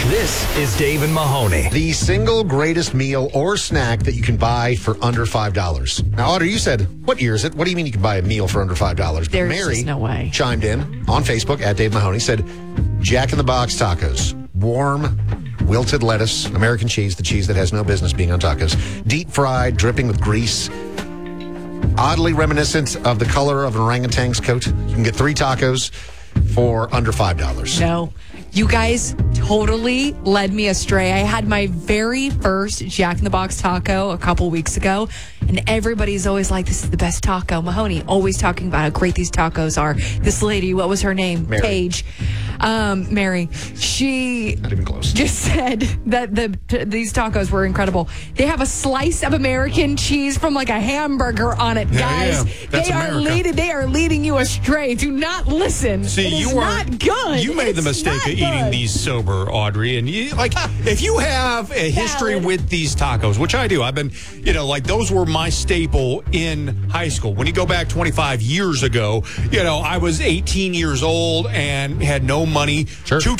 This is Dave and Mahoney. The single greatest meal or snack that you can buy for under $5. Now, Audrey, you said, what year is it? What do you mean you can buy a meal for under $5? There's Mary just no way. Chimed in on Facebook at Dave Mahoney, said, Jack in the Box tacos. Warm, wilted lettuce, American cheese, the cheese that has no business being on tacos. Deep fried, dripping with grease. Oddly reminiscent of the color of an orangutan's coat. You can get 3 tacos for under $5. No. You guys totally led me astray. I had my very first Jack in the Box taco a couple weeks ago, and everybody's always like, this is the best taco. Mahoney always talking about how great these tacos are. This lady, what was her name? Mary. Paige. Mary. She Not even close. just said that these tacos were incredible. They have a slice of American cheese from like a hamburger on it, guys. That's America. They are leading you astray. Do not listen. See, it is you not good. You made the It's mistake not of eating good. these sober, Audrey. And you, like, if you have a history Salad. with these tacos, which I do, I've been, like those were my staple in high school. When you go back 25 years ago, I was 18 years old and had no money. Sure.